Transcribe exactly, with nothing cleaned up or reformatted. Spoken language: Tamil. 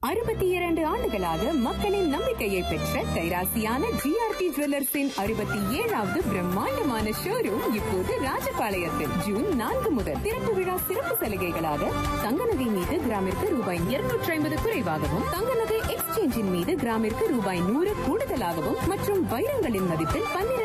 அறுபத்தி இரண்டு ஆண்டுகளாக மக்களின் நம்பிக்கையை பெற்ற கைராசியான ஜிஆர்டி ஜுவல்லர்ஸின் அறுபத்தி ஏழாவது பிரம்மாண்டமான ஷோரூம் இப்போது ராஜபாளையத்தில் ஜூன் நான்கு முதல் திறப்பு விழா சிறப்பு சலுகைகளாக தங்க நகை மீது கிராமிற்கு ரூபாய் இருநூற்றி ஐம்பது குறைவாகவும், தங்க நகை எக்ஸ்சேஞ்சின் மீது கிராமிற்கு ரூபாய் நூறு கூடுதலாகவும் மற்றும் வைரங்களின் மதிப்பில் பன்னிரண்டு